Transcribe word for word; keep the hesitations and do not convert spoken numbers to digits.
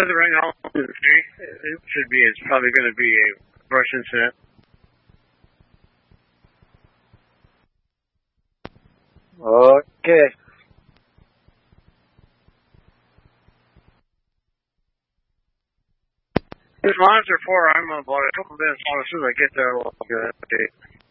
Does it ring all through the tree? It should be. It's probably going to be a brush incident. Okay. This monitor four, I'm about a couple minutes long. As soon as I get there, I'll get an update.